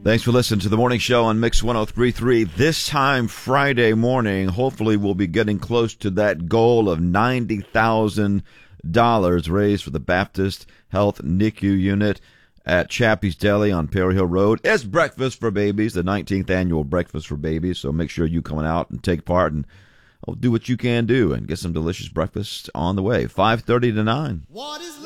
Thanks for listening to the morning show on Mix 103.3. This time Friday morning, hopefully we'll be getting close to that goal of $90,000 raised for the Baptist Health NICU unit at Chappie's Deli on Perry Hill Road. It's Breakfast for Babies, the 19th annual Breakfast for Babies, so make sure you come out and take part and do what you can do and get some delicious breakfast on the way. 5:30 to 9.